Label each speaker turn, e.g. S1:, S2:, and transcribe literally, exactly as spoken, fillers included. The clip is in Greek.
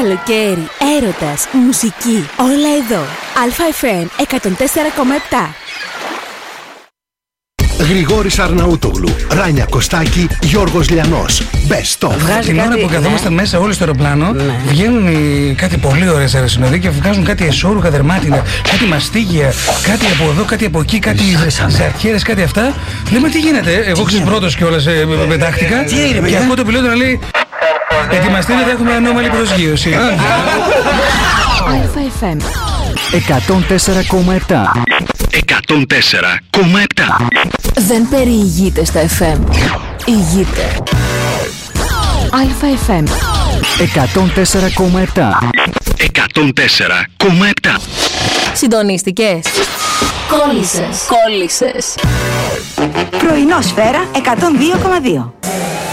S1: Καλοκαίρι, έρωτας, μουσική, όλα εδώ. Α-εφ εμ εκατόν τέσσερα κόμμα επτά.
S2: Γρηγόρης Αρναούτογλου, Ράνια Κωστάκη, Γιώργος Λιανός. Best of.
S3: Την ώρα που καθόμασταν ναι. μέσα όλοι στο αεροπλάνο, ναι. βγαίνουν οι... κάτι πολύ ωραίες αεροσυνοδοί και βγάζουν κάτι εσώρουχα δερμάτινα, κάτι μαστίγια, κάτι από εδώ, κάτι από εκεί, κάτι ζαρχέρες, κάτι αυτά. Λέμε τι γίνεται. Εγώ ξέρεις πρώτος κιόλας ε, πετάχτηκα και ακούω το πιλότο να λέει ετοιμαστείτε, θα έχουμε ανώμαλη προσγείωση.
S1: Α-εφ εμ
S4: εκατόν τέσσερα κόμμα επτά.
S2: εκατόν τέσσερα κόμμα επτά.
S1: Δεν περιηγείται στα εφ εμ. Ηγείται. Α-εφ εμ
S4: εκατόν τέσσερα κόμμα επτά.
S2: εκατόν τέσσερα κόμμα επτά.
S1: Συντονίστηκες. Κόλλησες. Κόλλησες.
S5: Πρωινό Σφαίρα εκατόν δύο κόμμα δύο.